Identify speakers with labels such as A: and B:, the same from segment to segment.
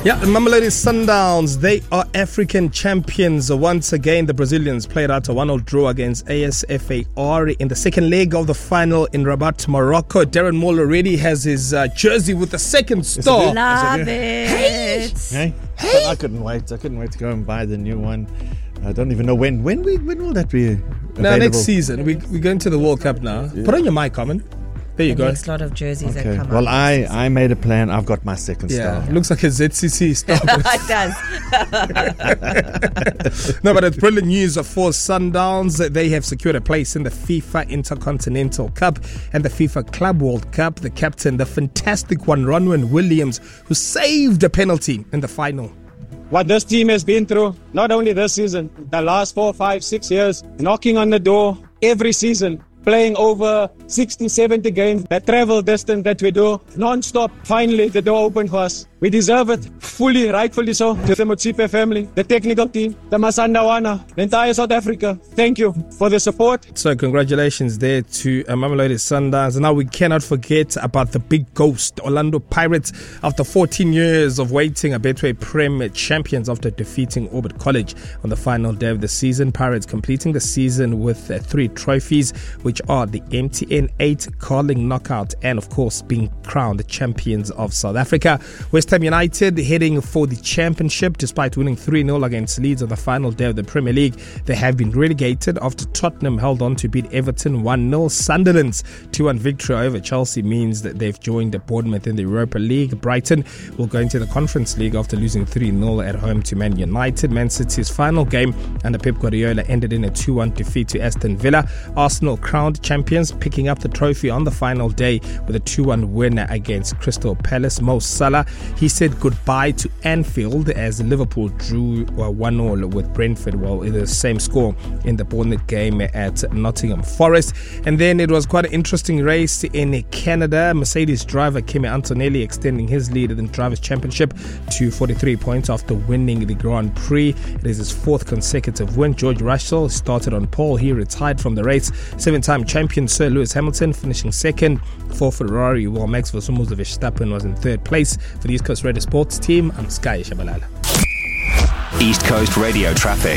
A: Yeah, Mamelodi Sundowns, they are African champions. Once again, the Brazilians played out a 1-0 draw against ASFAR in the second leg of the final in Rabat, Morocco. Darren Moore already has his jersey with the second star.
B: Love it.
C: Hey. I couldn't wait. I couldn't wait to go and buy the new one. I don't even know when will that be available?
A: No, next season. We're going to the World Cup now. Yeah. Put on your mic, Carmen. There you go.
B: Next lot of jerseys that come
C: Well, I made a plan. I've got my second star.
A: Yeah, looks like a ZCC star.
B: It does.
A: No, but it's brilliant news for Sundowns. They have secured a place in the FIFA Intercontinental Cup and the FIFA Club World Cup. The captain, the fantastic one, Ronwen Williams, who saved a penalty in the final.
D: What this team has been through, not only this season, the last 4, 5, 6 years, knocking on the door every season, playing over 60, 70 games, that travel distance that we do, non-stop. Finally, the door opened for us. We deserve it, fully, rightfully so, to the Motsepe family, the technical team, the Masandawana, the entire South Africa. Thank you for the support.
A: So congratulations there to Mamelodi Sundowns. And now we cannot forget about the big ghost, Orlando Pirates. After 14 years of waiting, a Betway Prem champions after defeating Orbit College on the final day of the season. Pirates completing the season with 3 trophies, which are the MTN 8 Carling Knockout and, of course, being crowned the champions of South Africa. West Ham United heading for the championship despite winning 3-0 against Leeds on the final day of the Premier League. They have been relegated after Tottenham held on to beat Everton 1-0. Sunderland's 2-1 victory over Chelsea means that they've joined Bournemouth in the Europa League. Brighton will go into the Conference League after losing 3-0 at home to Man United. Man City's final game under Pep Guardiola ended in a 2-1 defeat to Aston Villa. Arsenal crowned champions, picking up the trophy on the final day with a 2-1 win against Crystal Palace. Mo Salah, he said goodbye to Anfield as Liverpool drew 1-0 with Brentford, in the same score in the Bournemouth game at Nottingham Forest. And then it was quite an interesting race in Canada. Mercedes driver Kimi Antonelli extending his lead in the Drivers' Championship to 43 points after winning the Grand Prix. It is his 4th consecutive win. George Russell started on pole. He retired from the race. 7-time champion Sir Lewis Hamilton finishing 2nd for Ferrari, while Max Verstappen was in 3rd place. For the East Coast Radio Sports team, I'm Sky Shabalala.
E: East Coast Radio traffic.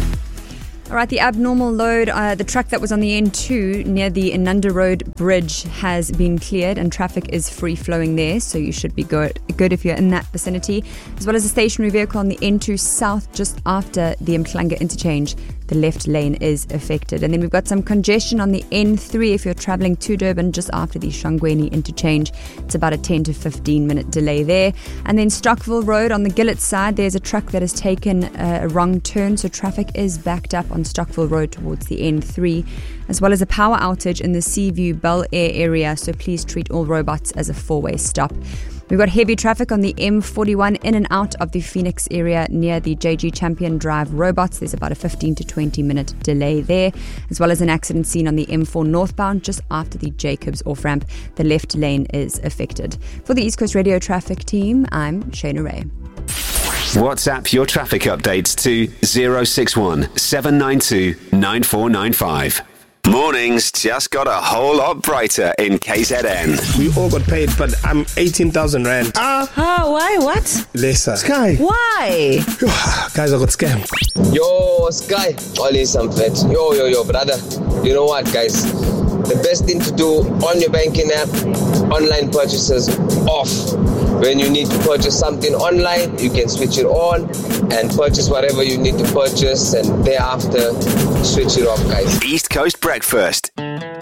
B: All right, the abnormal load, the track that was on the N2 near the Inanda Road Bridge has been cleared and traffic is free flowing there, so you should be good if you're in that vicinity, as well as a stationary vehicle on the N2 South just after the Mhlanga interchange. The left lane is affected. And then we've got some congestion on the N3 if you're travelling to Durban just after the Shangweni interchange. It's about a 10 to 15 minute delay there. And then Stockville Road on the Gillett side, there's a truck that has taken a wrong turn, so traffic is backed up on Stockville Road towards the N3, as well as a power outage in the Seaview Bel Air area, so please treat all robots as a 4-way stop. We've got heavy traffic on the M41 in and out of the Phoenix area near the JG Champion Drive robots. There's about a 15 to 20 minute delay there, as well as an accident scene on the M4 northbound just after the Jacobs off-ramp. The left lane is affected. For the East Coast Radio Traffic team, I'm Shana Ray.
E: WhatsApp your traffic updates to 061 792 9495. Mornings just got a whole lot brighter in KZN.
A: We all got paid, but I'm 18,000 rand.
B: Why? What?
A: Lesser.
C: Sky.
B: Why?
A: Guys, I got scammed.
F: Yo, Sky, only some fat. Yo, brother. You know what, guys? The best thing to do on your banking app, online purchases off. When you need to purchase something online, you can switch it on and purchase whatever you need to purchase, and thereafter switch it off, guys.
E: East Coast Breakfast.